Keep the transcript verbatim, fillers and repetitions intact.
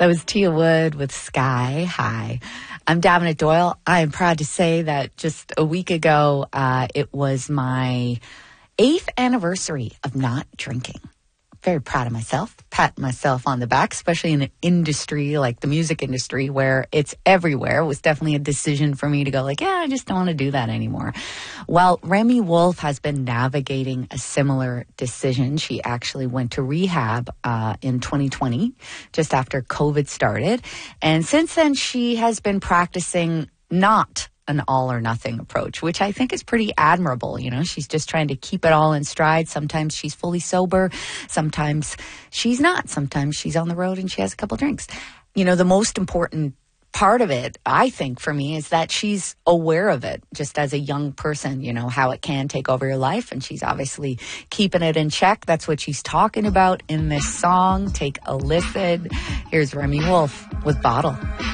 That was Tia Wood with Sky High. I'm Dominic Doyle. I am proud to say that just a week ago, uh, it was my eighth anniversary of not drinking. Very proud of myself, pat myself on the back, especially in an industry like the music industry where it's everywhere. It was definitely a decision for me to go like, yeah, I just don't want to do that anymore. Well, Remi Wolf has been navigating a similar decision. She actually went to rehab uh, in twenty twenty, just after COVID started. And since then, she has been practicing not an all or nothing approach, which I think is pretty admirable. You know, she's just trying to keep it all in stride. Sometimes she's fully sober. Sometimes she's not. Sometimes she's on the road and she has a couple drinks. You know, the most important part of it, I think, for me, is that she's aware of it just as a young person, you know, how it can take over your life. And she's obviously keeping it in check. That's what she's talking about in this song. Take a listen. Here's Remi Wolf with Bottle.